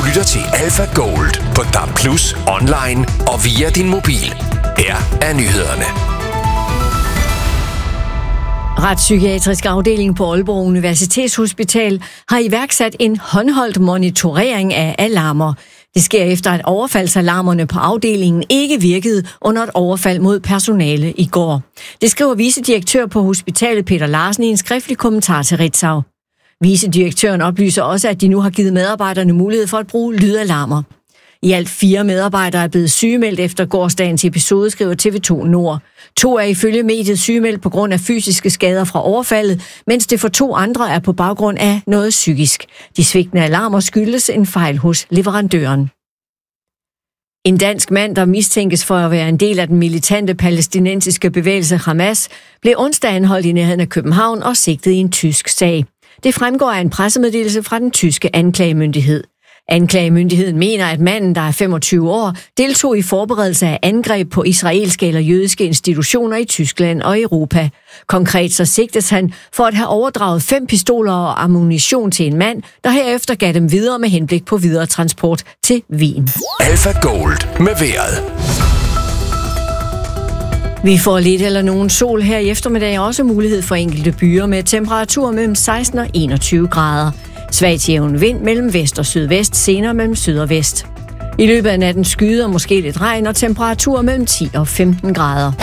lytter til Alpha Gold på DAB+, online og via din mobil. Her er nyhederne. Retspsykiatrisk afdeling på Aalborg Universitetshospital har iværksat en håndholdt monitorering af alarmer. Det sker efter, at overfaldsalarmerne på afdelingen ikke virkede under et overfald mod personale i går. Det skriver vicedirektør på hospitalet Peter Larsen i en skriftlig kommentar til Ritzau. Vicedirektøren oplyser også, at de nu har givet medarbejderne mulighed for at bruge lydalarmer. I alt 4 medarbejdere er blevet sygemeldt efter gårsdagens episode, skriver TV2 Nord. 2 er ifølge mediet sygemeldt på grund af fysiske skader fra overfaldet, mens det for 2 andre er på baggrund af noget psykisk. De svigtende alarmer skyldes en fejl hos leverandøren. En dansk mand, der mistænkes for at være en del af den militante palæstinensiske bevægelse Hamas, blev onsdag anholdt i nærheden af København og sigtet i en tysk sag. Det fremgår af en pressemeddelelse fra den tyske anklagemyndighed. Anklagemyndigheden mener, at manden, der er 25 år, deltog i forberedelse af angreb på israelske eller jødiske institutioner i Tyskland og Europa. Konkret så sigtes han for at have overdraget 5 pistoler og ammunition til en mand, der herefter gav dem videre med henblik på videre transport til Wien. Alpha Gold med vejret. Vi får lidt eller nogen sol her i eftermiddag, og også mulighed for enkelte byer med temperaturer mellem 16 og 21 grader. Svag til jævn vind mellem vest og sydvest, senere mellem syd og vest. I løbet af natten skyder måske lidt regn og temperaturer mellem 10 og 15 grader.